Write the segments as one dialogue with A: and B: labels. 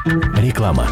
A: Реклама.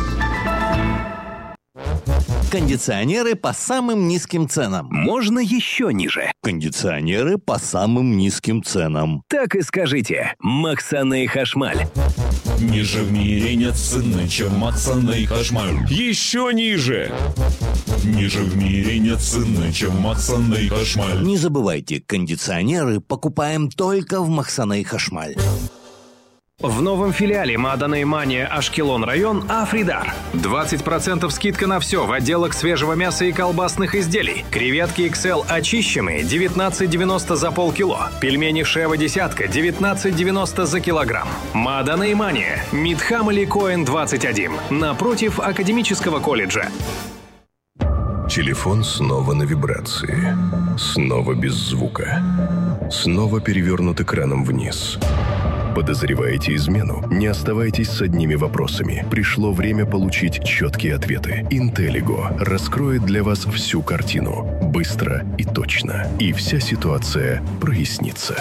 B: Кондиционеры по самым низким ценам.
A: Можно еще ниже?
B: Кондиционеры по самым низким ценам.
A: Так и скажите. Максаны Хашмаль.
C: Ниже в мире нет цены, чем Максаны Хашмаль. Еще ниже. Ниже в мире нет цены, чем Максаны Хашмаль.
B: Не забывайте, кондиционеры покупаем только в Максаны Хашмаль.
D: В новом филиале Маданей Мания Ашкелон район Афридар. 20% скидка на все в отделах свежего мяса и колбасных изделий. Креветки XL очищенные 19,90 за полкило. Пельмени Шева десятка 19,90 за килограмм. Маданей Мания. Мидхам Али Коэн 21. Напротив Академического колледжа.
E: Телефон снова на вибрации. Снова без звука. Снова перевернут экраном вниз. Подозреваете измену? Не оставайтесь с одними вопросами. Пришло время получить четкие ответы. Интеллиго раскроет для вас всю картину. Быстро и точно. И вся ситуация прояснится.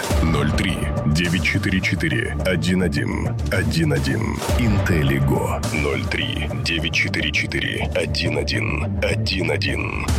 E: 03-944-11-11. Интеллиго. 03-944-11-11.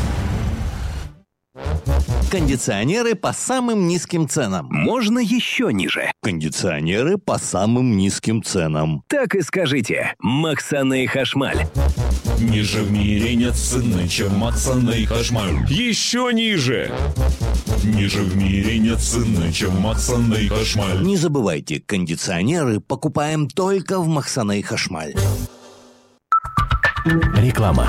B: Кондиционеры по самым низким ценам.
A: Можно еще ниже?
B: Кондиционеры по самым низким ценам.
A: Так и скажите. Максаны Хашмаль.
C: Ниже в мире нет цены, чем Максаны Хашмаль. Еще ниже. Ниже в мире нет цены, чем Максаны Хашмаль.
B: Не забывайте, кондиционеры покупаем только в Максаны Хашмаль.
A: Реклама.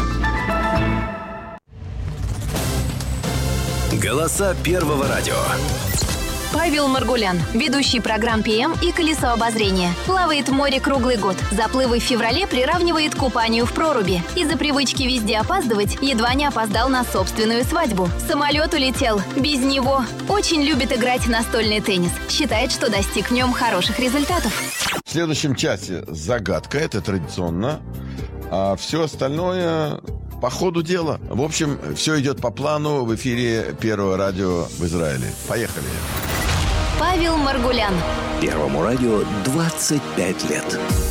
A: Голоса Первого радио.
F: Павел Маргулян, ведущий программ ПМ и «Колесо обозрения». Плавает в море круглый год. Заплывы в феврале приравнивает к купанию в проруби. Из-за привычки везде опаздывать едва не опоздал на собственную свадьбу. Самолет улетел. Без него. Очень любит играть в настольный теннис. Считает, что достиг в нем хороших результатов.
G: В следующем часе загадка, это традиционно. А все остальное по ходу дела. В общем, все идет по плану в эфире Первого радио в Израиле. Поехали.
F: Павел Маргулян.
B: Первому радио 25 лет.